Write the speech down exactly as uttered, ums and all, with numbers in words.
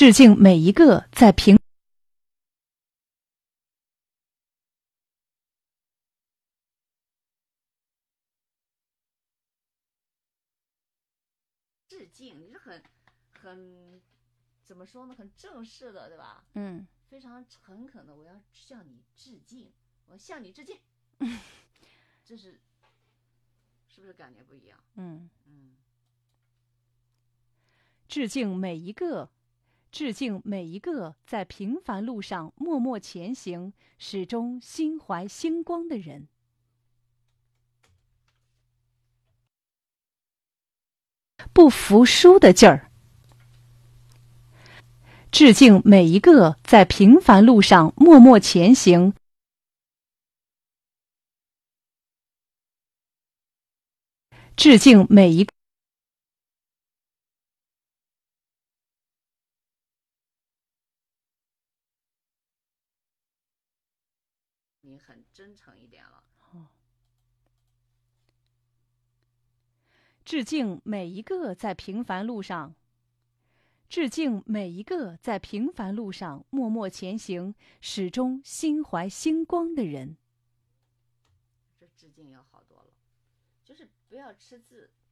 致敬每一个在平致敬，你是很很怎么说呢？很正式的，对吧？ 嗯， 非常诚恳的，我要向你致敬，我向你致敬。这是是不是感觉不一样？ 嗯嗯， 致敬每一个，致敬每一个在平凡路上默默前行，始终心怀星光的人。不服输的劲儿。致敬每一个在平凡路上默默前行。致敬每一个。 你很真诚一点了。 哦。致敬每一个在平凡路上。致敬每一个在平凡路上默默前行，始终心怀星光的人。 这致敬要好多了，就是不要吃字，